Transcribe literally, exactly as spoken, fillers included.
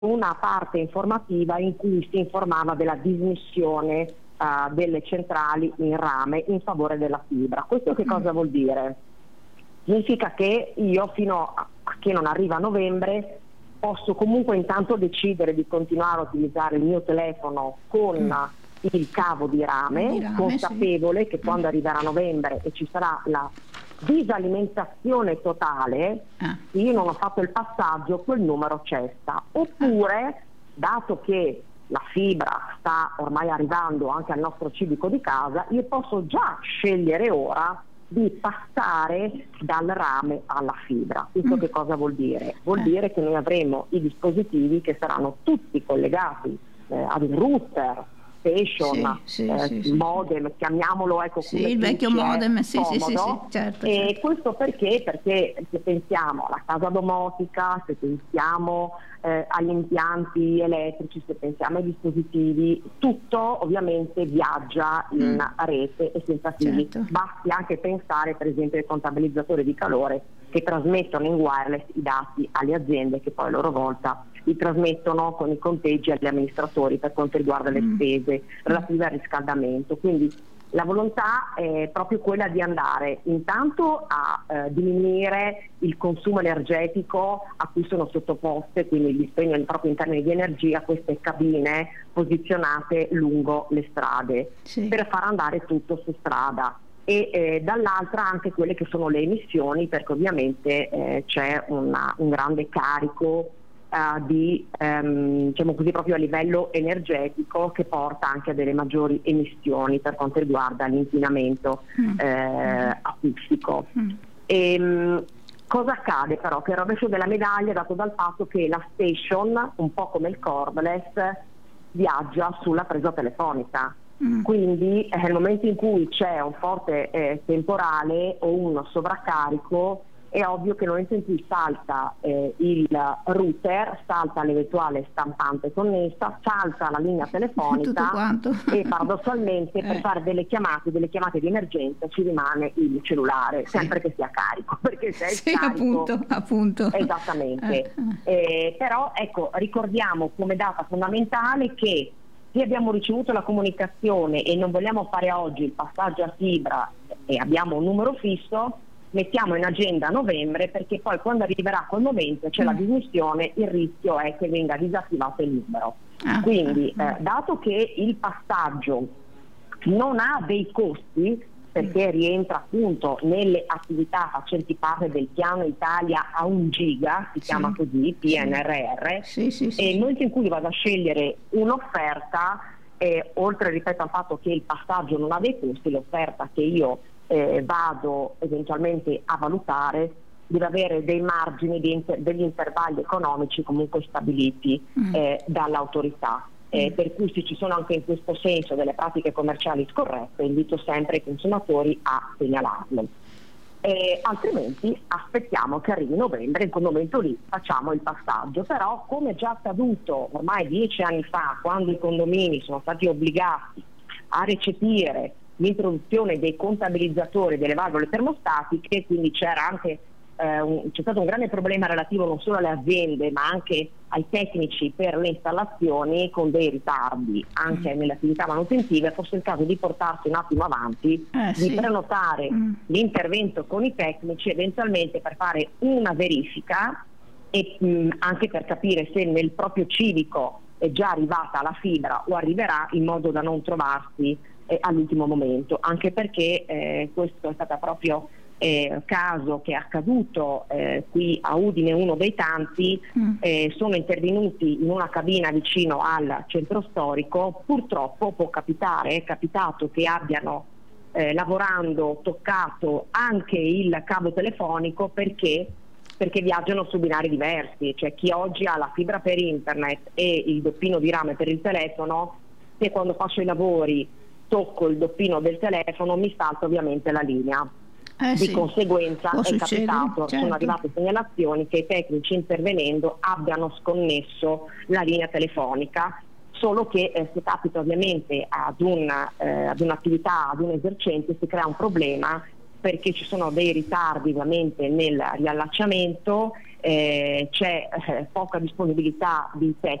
una parte informativa in cui si informava della dismissione uh, delle centrali in rame in favore della fibra. Questo che cosa vuol dire? Significa che io fino a che non arriva novembre posso comunque intanto decidere di continuare a utilizzare il mio telefono con mm. il cavo di rame, di rame consapevole sì. che quando arriverà novembre e ci sarà la disalimentazione totale, ah. se io non ho fatto il passaggio, quel numero cessa. Oppure, dato che la fibra sta ormai arrivando anche al nostro civico di casa, io posso già scegliere ora di passare dal rame alla fibra. Questo mm. che cosa vuol dire? Vuol eh. dire che noi avremo i dispositivi che saranno tutti collegati eh, ad un router, station, sì, sì, eh, sì, sì, modem, sì. chiamiamolo ecco sì, il vecchio modem, sì, sì, sì, sì, certo, e certo. questo perché? Perché se pensiamo alla casa domotica, se pensiamo eh, agli impianti elettrici, se pensiamo ai dispositivi, tutto ovviamente viaggia in mm. rete e senza fili. Certo. Basti anche pensare per esempio ai contabilizzatori di calore che trasmettono in wireless i dati alle aziende che poi a loro volta li trasmettono con i conteggi agli amministratori per quanto riguarda le mm. spese relative al riscaldamento. Quindi la volontà è proprio quella di andare intanto a eh, diminuire il consumo energetico a cui sono sottoposte, quindi gli spegno proprio in termini di energia, queste cabine posizionate lungo le strade, sì. per far andare tutto su strada. E eh, dall'altra anche quelle che sono le emissioni, perché ovviamente eh, c'è una, un grande carico uh, di, um, diciamo così, proprio a livello energetico, che porta anche a delle maggiori emissioni per quanto riguarda l'inquinamento mm. eh, acustico. Mm. E, um, cosa accade però? Che il rovescio della medaglia è dato dal fatto che la station, un po' come il cordless, viaggia sulla presa telefonica. Mm. Quindi eh, nel momento in cui c'è un forte eh, temporale o uno sovraccarico, è ovvio che nel momento in cui salta eh, il router, salta l'eventuale stampante connessa, salta la linea telefonica e paradossalmente eh. per fare delle chiamate, delle chiamate di emergenza ci rimane il cellulare, sì. sempre che sia carico, perché se è sì, carico, appunto, appunto. Esattamente. Eh. Eh, però ecco, ricordiamo come data fondamentale che se abbiamo ricevuto la comunicazione e non vogliamo fare oggi il passaggio a fibra e abbiamo un numero fisso, mettiamo in agenda a novembre, perché poi quando arriverà quel momento c'è mm. la dismissione, il rischio è che venga disattivato il numero. Ah, Quindi ah, eh, dato che il passaggio non ha dei costi, perché mm. rientra appunto nelle attività facenti parte del piano Italia a un giga, si sì. chiama così, P N R R, sì, sì, sì, e nel sì. momento in cui vado a scegliere un'offerta, eh, oltre ripeto al fatto che il passaggio non ha dei costi, l'offerta che io eh, vado eventualmente a valutare deve avere dei margini, di inter- degli intervalli economici comunque stabiliti mm. eh, dall'autorità. Eh, per cui se ci sono anche in questo senso delle pratiche commerciali scorrette, invito sempre i consumatori a segnalarle. Eh, altrimenti aspettiamo che arrivi novembre, in quel momento lì facciamo il passaggio. Però, come già accaduto ormai dieci anni fa, quando i condomini sono stati obbligati a recepire l'introduzione dei contabilizzatori delle valvole termostatiche, quindi c'era anche eh, un, c'è stato un grande problema relativo non solo alle aziende ma anche ai tecnici per le installazioni, con dei ritardi anche mm. nelle attività manutentive, fosse il caso di portarsi un attimo avanti, eh, di sì. prenotare mm. l'intervento con i tecnici eventualmente per fare una verifica e mh, anche per capire se nel proprio civico è già arrivata la fibra o arriverà, in modo da non trovarsi eh, all'ultimo momento, anche perché eh, questo è stato proprio Eh, caso che è accaduto eh, qui a Udine, uno dei tanti, mm. eh, sono intervenuti in una cabina vicino al centro storico. Purtroppo può capitare, è capitato che abbiano eh, lavorando toccato anche il cavo telefonico, perché perché viaggiano su binari diversi, cioè chi oggi ha la fibra per internet e il doppino di rame per il telefono, se quando faccio i lavori tocco il doppino del telefono mi salta ovviamente la linea. Eh di sì, conseguenza è succedere, capitato, certo. sono arrivate segnalazioni che i tecnici intervenendo abbiano sconnesso la linea telefonica, solo che eh, se capita ovviamente ad, un, eh, ad un'attività, ad un esercente, si crea un problema perché ci sono dei ritardi ovviamente nel riallacciamento, eh, c'è eh, poca disponibilità di